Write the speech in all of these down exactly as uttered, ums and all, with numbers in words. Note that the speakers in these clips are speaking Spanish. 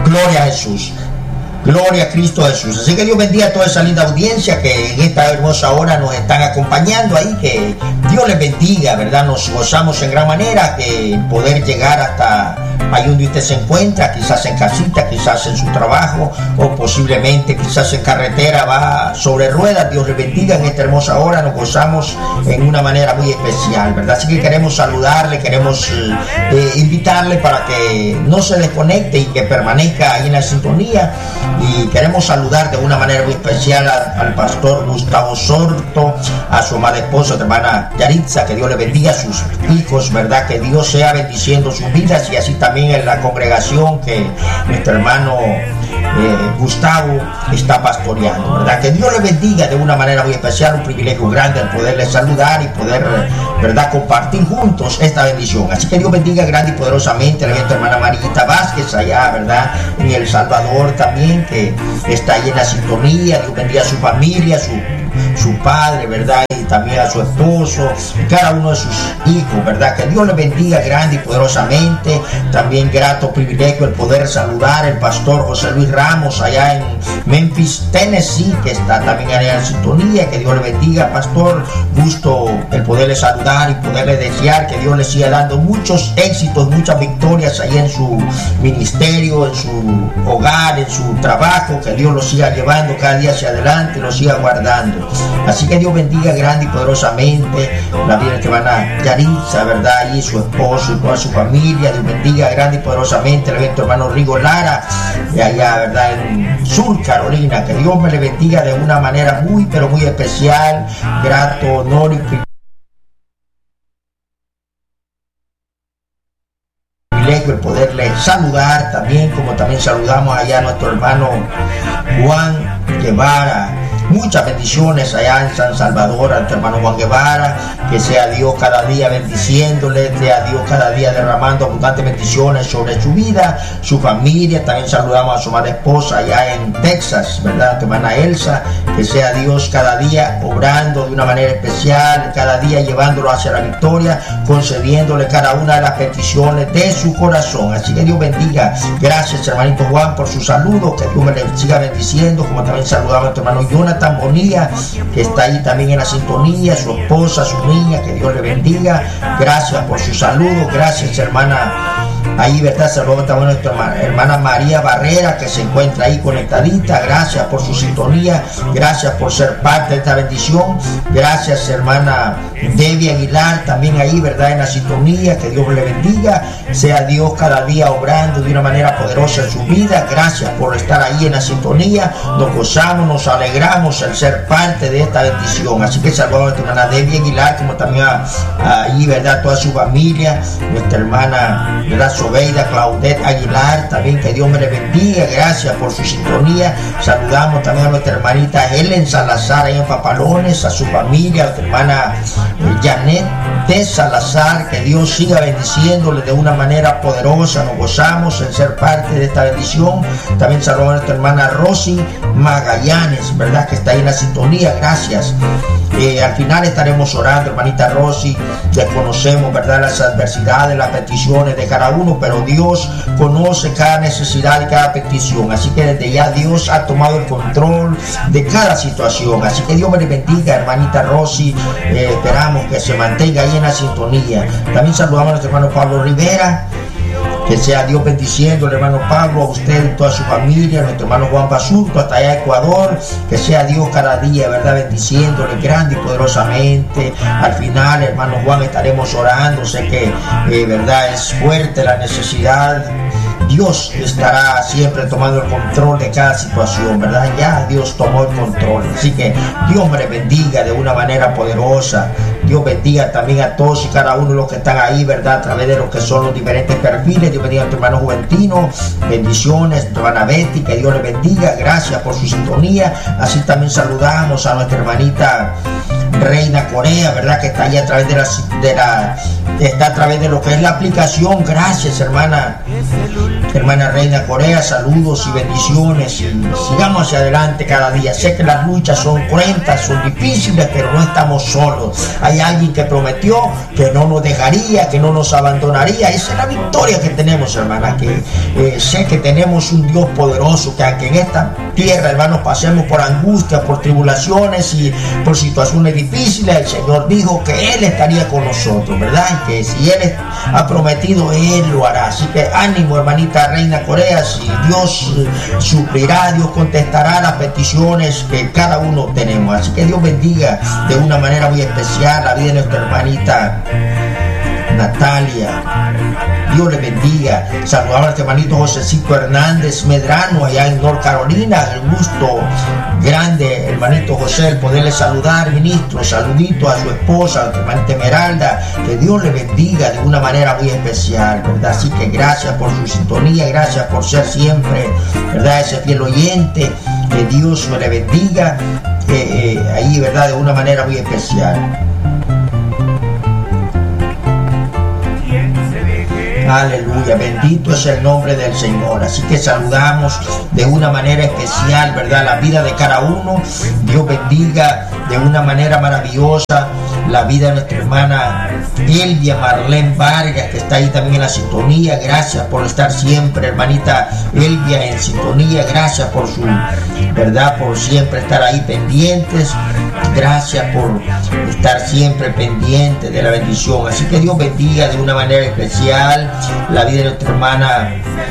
Gloria a Jesús. Gloria a Cristo Jesús. Así que Dios bendiga a toda esa linda audiencia que en esta hermosa hora nos están acompañando ahí. Que Dios les bendiga, ¿verdad? Nos gozamos en gran manera que poder llegar hasta ahí donde usted se encuentra, quizás en casita, quizás en su trabajo o posiblemente quizás en carretera, va sobre ruedas. Dios les bendiga en esta hermosa hora. Nos gozamos en una manera muy especial, ¿verdad? Así que queremos saludarle, queremos eh, invitarle para que no se desconecte y que permanezca ahí en la sintonía. Y queremos saludar de una manera muy especial a, al pastor Gustavo Sorto, a su amada esposa, su hermana Yaritza. Que Dios le bendiga a sus hijos, ¿verdad? Que Dios sea bendiciendo sus vidas, y así también en la congregación que nuestro hermano eh, Gustavo está pastoreando, ¿verdad? Que Dios le bendiga de una manera muy especial. Un privilegio grande el poderle saludar y poder, ¿verdad?, compartir juntos esta bendición. Así que Dios bendiga grande y poderosamente a nuestra hermana Marita Vázquez allá, ¿verdad?, en El Salvador también, que está ahí en la sintonía. Dios bendiga a su familia, su, su padre, ¿verdad?, y también a su esposo, cada uno de sus hijos, ¿verdad? Que Dios le bendiga grande y poderosamente. También grato privilegio el poder saludar al pastor José Luis Ramos allá en Memphis, Tennessee, que está también allá en la sintonía. Que Dios le bendiga, pastor. Gusto el poderle saludar y poderle desear que Dios le siga dando muchos éxitos, muchas victorias allá en su ministerio, en su hogar, en su trabajo. Que Dios lo siga llevando cada día hacia adelante, lo siga guardando. Así que Dios bendiga grande y poderosamente la vida que van a Yaritza, ¿verdad? Y su esposo y toda su familia. Dios bendiga grande y poderosamente a nuestro hermano Rigo Lara, de allá, ¿verdad?, en Sur Carolina. Que Dios me le bendiga de una manera muy, pero muy especial. Grato honor y privilegio el poderle saludar también, como también saludamos allá a nuestro hermano Juan Guevara. Muchas bendiciones allá en San Salvador a nuestro hermano Juan Guevara. Que sea Dios cada día bendiciéndole, sea Dios cada día derramando abundantes bendiciones sobre su vida, su familia. También saludamos a su amada esposa allá en Texas, ¿verdad?, nuestra hermana Elsa. Que sea Dios cada día obrando de una manera especial, cada día llevándolo hacia la victoria, concediéndole cada una de las peticiones de su corazón. Así que Dios bendiga. Gracias, hermanito Juan, por su saludo. Que Dios me le siga bendiciendo, como también saludamos a nuestro hermano Jonathan Tan Bonilla, que está ahí también en la sintonía, su esposa, su niña. Que Dios le bendiga. Gracias por su saludo. Gracias, hermana. Ahí, ¿verdad? Saludos también a nuestra hermana, hermana María Barrera, que se encuentra ahí conectadita. Gracias por su sintonía. Gracias por ser parte de esta bendición. Gracias, hermana Debbie Aguilar, también ahí, ¿verdad?, en la sintonía. Que Dios le bendiga. Sea Dios cada día obrando de una manera poderosa en su vida. Gracias por estar ahí en la sintonía. Nos gozamos, nos alegramos al ser parte de esta bendición. Así que saludos a nuestra hermana Debbie Aguilar, como también a, a ahí, ¿verdad?, toda su familia. Nuestra hermana, ¿verdad?, Sobeida Claudette Aguilar, también. Que Dios me le bendiga. Gracias por su sintonía. Saludamos también a nuestra hermanita Helen Salazar ahí en Papalones, a su familia, a nuestra hermana eh, Janet de Salazar. Que Dios siga bendiciéndole de una manera poderosa. Nos gozamos en ser parte de esta bendición. También saludamos a nuestra hermana Rosy Magallanes, ¿verdad?, que está ahí en la sintonía. Gracias. Eh, al final estaremos orando, hermanita Rosy. Desconocemos, ¿verdad?, las adversidades, las peticiones de cada uno, pero Dios conoce cada necesidad y cada petición. Así que desde ya Dios ha tomado el control de cada situación. Así que Dios me le bendiga, hermanita Rosy. Eh, esperamos que se mantenga ahí en la sintonía. También saludamos a nuestro hermano Pablo Rivera. Que sea Dios bendiciendo al hermano Pablo, a usted y toda su familia, a nuestro hermano Juan Basurto, hasta allá Ecuador. Que sea Dios cada día, ¿verdad?, bendiciéndole grande y poderosamente. Al final, hermano Juan, estaremos orando. Sé que, eh, ¿verdad?, es fuerte la necesidad. Dios estará siempre tomando el control de cada situación, ¿verdad? Ya Dios tomó el control. Así que Dios me le bendiga de una manera poderosa. Dios bendiga también a todos y cada uno de los que están ahí, ¿verdad?, a través de los que son los diferentes perfiles. Dios bendiga a nuestro hermano Juventino. Bendiciones, nuestra hermana Betty. Que Dios le bendiga. Gracias por su sintonía. Así también saludamos a nuestra hermanita Reina Corea, ¿verdad? Que está ahí a través de la, de la está a través de lo que es la aplicación. Gracias, hermana hermana Reina Corea, saludos y bendiciones, y sigamos hacia adelante cada día. Sé que las luchas son cruentas, son difíciles, pero no estamos solos. Hay alguien que prometió que no nos dejaría, que no nos abandonaría. Esa es la victoria que tenemos, hermana, que eh, sé que tenemos un Dios poderoso, que aunque en esta tierra, hermanos, pasemos por angustia, por tribulaciones y por situaciones difíciles, el Señor dijo que Él estaría con nosotros, ¿verdad? Y que si Él ha prometido, Él lo hará. Así que ánimo, hermanita Reina Corea, si Dios eh, suplirá, Dios contestará las peticiones que cada uno tenemos. Así que Dios bendiga de una manera muy especial la vida de nuestra hermanita Natalia. Dios le bendiga. Saludamos a nuestro hermanito Josecito Hernández Medrano allá en North Carolina. El gusto grande, hermanito José, el poderle saludar, ministro. Saludito a su esposa, a nuestra hermanita Esmeralda. Que Dios le bendiga de una manera muy especial, ¿verdad? Así que gracias por su sintonía, gracias por ser siempre, ¿verdad?, ese fiel oyente. Que Dios me le bendiga eh, eh, ahí, ¿verdad?, de una manera muy especial. Aleluya, bendito es el nombre del Señor. Así que saludamos de una manera especial, ¿verdad?, la vida de cada uno. Dios bendiga de una manera maravillosa la vida de nuestra hermana Elvia Marlene Vargas, que está ahí también en la sintonía. Gracias por estar siempre, hermanita Elvia, en sintonía. Gracias por su, ¿verdad?, por siempre estar ahí pendientes. Gracias por estar siempre pendientes de la bendición. Así que Dios bendiga de una manera especial la vida de nuestra hermana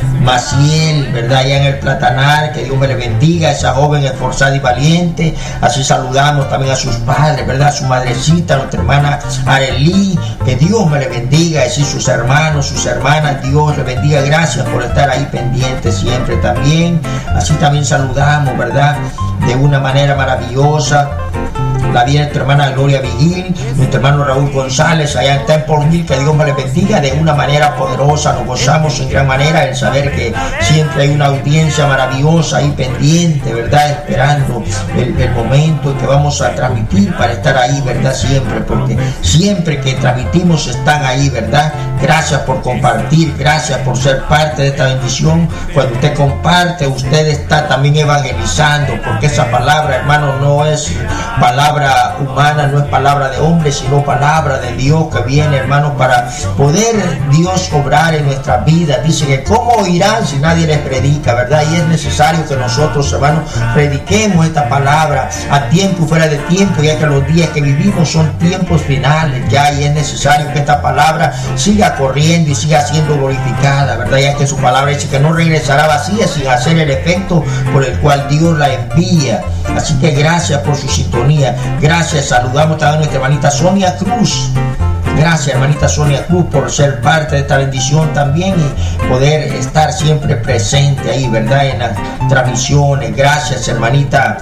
Maciel, ¿verdad?, allá en el Platanar. Que Dios me le bendiga, esa joven esforzada y valiente. Así saludamos también a sus padres, ¿verdad?, a su madrecita, nuestra hermana Arelí. Que Dios me le bendiga, así sus hermanos, sus hermanas. Dios le bendiga. Gracias por estar ahí pendientes siempre también. Así también saludamos, ¿verdad?, de una manera maravillosa la vida de nuestra hermana Gloria Vigil, nuestro hermano Raúl González allá en Temple Hill. Que Dios me les bendiga de una manera poderosa. Nos gozamos en gran manera el saber que siempre hay una audiencia maravillosa ahí pendiente, ¿verdad?, esperando el, el momento en que vamos a transmitir para estar ahí, ¿verdad?, siempre, porque siempre que transmitimos están ahí, ¿verdad? Gracias por compartir, gracias por ser parte de esta bendición. Cuando usted comparte, usted está también evangelizando, porque esa palabra, hermano, no es palabra humana, no es palabra de hombre, sino palabra de Dios que viene, hermano, para poder Dios obrar en nuestras vidas. Dice que cómo oirán si nadie les predica, ¿verdad? Y es necesario que nosotros, hermanos, prediquemos esta palabra a tiempo y fuera de tiempo, ya que los días que vivimos son tiempos finales ya, y es necesario que esta palabra siga corriendo y siga siendo glorificada, ¿verdad? Ya que su palabra dice que no regresará vacía sin hacer el efecto por el cual Dios la envía. Así que gracias por su sintonía. Gracias, saludamos también a nuestra hermanita Sonia Cruz. Gracias, hermanita Sonia Cruz, por ser parte de esta bendición también y poder estar siempre presente ahí, ¿verdad?, en las transmisiones. Gracias, hermanita.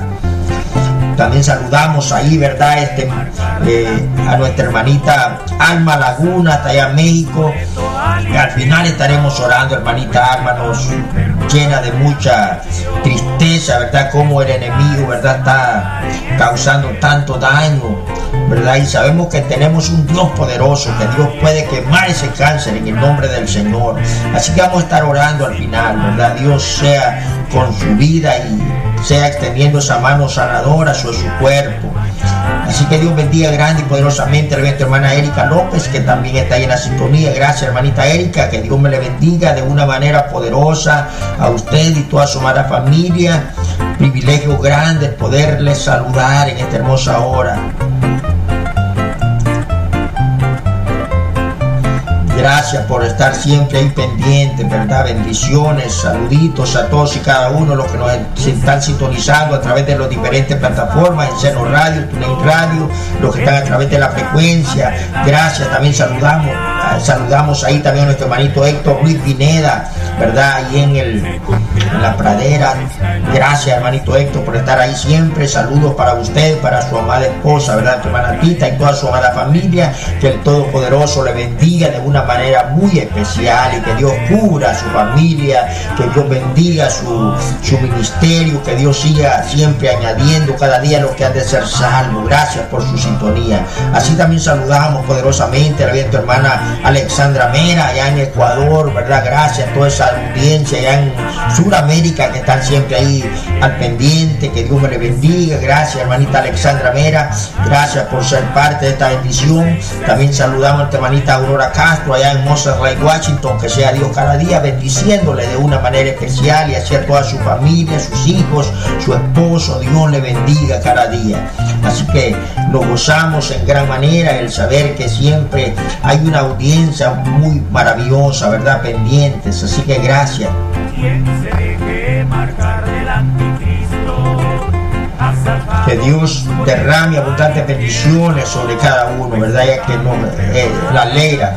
También saludamos ahí, ¿verdad?, este, eh, a nuestra hermanita Alma Laguna, hasta allá en México. Y al final estaremos orando, hermanita Alma, nos llena de mucha tristeza, ¿verdad?, cómo el enemigo, ¿verdad?, está causando tanto daño, ¿verdad? Y sabemos que tenemos un Dios poderoso, que Dios puede quemar ese cáncer en el nombre del Señor. Así que vamos a estar orando al final, ¿verdad? Dios sea con su vida y sea extendiendo esa mano sanadora sobre su cuerpo. Así que Dios bendiga grande y poderosamente a nuestra hermana Erika López, que también está ahí en la sintonía. Gracias, hermanita Erika, que Dios me le bendiga de una manera poderosa a usted y toda su amada familia. Privilegio grande poderles saludar en esta hermosa hora. Gracias por estar siempre ahí pendientes, ¿verdad? Bendiciones, saluditos a todos y cada uno de los que nos están sintonizando a través de las diferentes plataformas, en Seno Radio, TuneIn Radio, los que están a través de la frecuencia. Gracias, también saludamos, saludamos ahí también a nuestro hermanito Héctor Luis Pineda, ¿verdad? Ahí en, el, en la pradera. Gracias, hermanito Héctor, por estar ahí siempre. Saludos para usted, para su amada esposa, ¿verdad? Tu hermana Tita y toda su amada familia. Que el Todopoderoso le bendiga de una manera muy especial y que Dios cubra a su familia, que Dios bendiga su, su ministerio, que Dios siga siempre añadiendo cada día lo que han de ser salvos. Gracias por su sintonía. Así también saludamos poderosamente a la tu hermana Alexandra Mera allá en Ecuador, ¿verdad? Gracias a toda esa audiencia allá en Sudamérica que están siempre ahí al pendiente, que Dios me le bendiga. Gracias, hermanita Alexandra Mera, gracias por ser parte de esta bendición. También saludamos a nuestra hermanita Aurora Castro allá en Moses Lake, Washington, que sea Dios cada día bendiciéndole de una manera especial, y así a toda su familia, sus hijos, su esposo. Dios le bendiga cada día. Así que nos gozamos en gran manera el saber que siempre hay una audiencia muy maravillosa, ¿verdad? Pendientes. Así que gracias. Que Dios derrame abundantes bendiciones sobre cada uno, ¿verdad? Ya que no, eh, la alegra.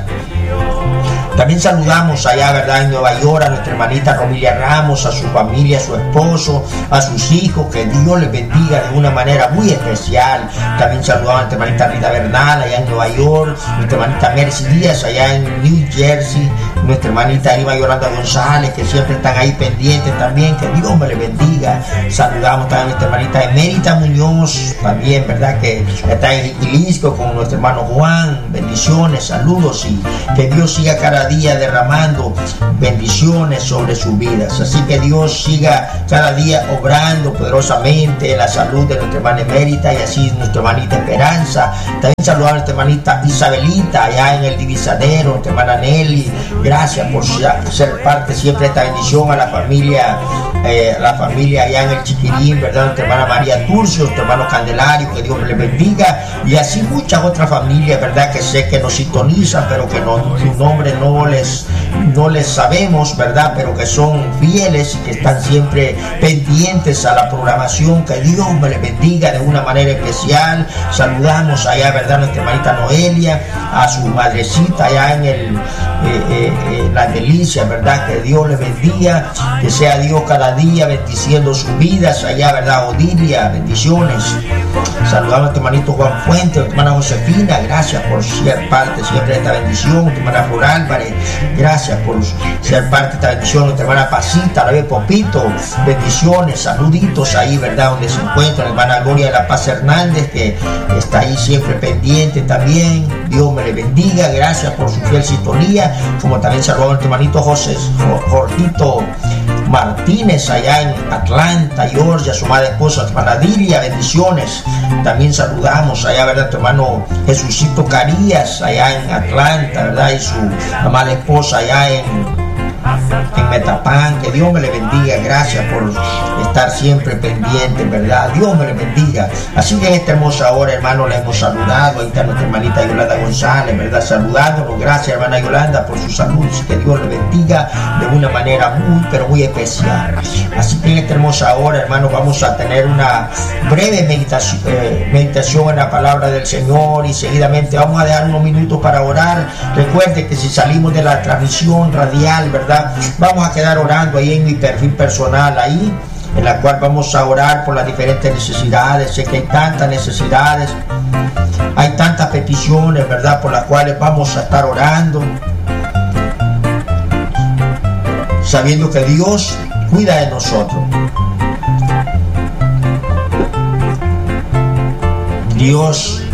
También saludamos allá, ¿verdad? En Nueva York a nuestra hermanita Romilia Ramos, a su familia, a su esposo, a sus hijos. Que Dios les bendiga de una manera muy especial. También saludamos a nuestra hermanita Rita Bernal allá en Nueva York, nuestra hermanita Mercy Díaz allá en New Jersey, nuestra hermanita Irma Yolanda González, que siempre están ahí pendientes también. Que Dios me les bendiga. Saludamos también a nuestra hermanita Emérita Muñoz, también, ¿verdad? Que está en Iquilisco con nuestro hermano Juan. Bendiciones, saludos, y que Dios siga cada día derramando bendiciones sobre sus vidas. Así que Dios siga cada día obrando poderosamente en la salud de nuestra hermana Emérita y así nuestra hermanita Esperanza. También saludar a nuestra hermanita Isabelita allá en el Divisadero, nuestra hermana Nelly. Gracias por ser parte siempre de esta bendición. A la familia, eh, la familia allá en el Chiquirín, ¿verdad? Nuestra hermana María Turcio, nuestro hermano Candelario, que Dios les bendiga, y así muchas otras familias, ¿verdad? Que sé que nos sintonizan, pero que no, su nombre no les, no les sabemos, ¿verdad? Pero que son fieles y que están siempre pendientes a la programación. Que Dios me les bendiga de una manera especial. Saludamos allá, ¿verdad? Nuestra hermanita Noelia, a su madrecita allá en el eh, eh, eh, la delicia, ¿verdad? Que Dios les bendiga, que sea Dios cada día bendiciendo sus vidas allá, ¿verdad? Odilia, bendiciones. Saludamos a nuestro hermanito Juan Fuente, a nuestra hermana Josefina, gracias por ser parte siempre de esta bendición. Nuestra hermana Flor Álvarez, gracias por ser parte de esta bendición. Nuestra hermana Pasita, la vez Popito, bendiciones, saluditos ahí, ¿verdad? Donde se encuentra la hermana Gloria de la Paz Hernández, que está ahí siempre pendiente también. Dios me le bendiga, gracias por su fiel sintonía. Como también saludamos a nuestro hermanito José Jorgito Martínez allá en Atlanta, Georgia, su amada esposa, nuestra hermana Dilia, bendiciones. También saludamos allá, ¿verdad? Tu hermano Jesucito Carías allá en Atlanta, ¿verdad? Y su amada esposa allá en en Metapán. Que Dios me le bendiga, gracias por estar siempre pendiente, ¿verdad? Dios me le bendiga. Así que en esta hermosa hora, hermano, le hemos saludado. Ahí está nuestra hermanita Yolanda González, ¿verdad? Saludándonos, gracias, hermana Yolanda, por su salud. Que Dios le bendiga de una manera muy, pero muy especial. Así que en esta hermosa hora, hermano, vamos a tener una breve meditación, eh, meditación en la palabra del Señor, y seguidamente vamos a dejar unos minutos para orar. Recuerde que si salimos de la transmisión radial, ¿verdad? Vamos a quedar orando ahí en mi perfil personal, ahí en la cual vamos a orar por las diferentes necesidades. Sé que hay tantas necesidades, hay tantas peticiones, ¿verdad? Por las cuales vamos a estar orando, sabiendo que Dios cuida de nosotros. Dios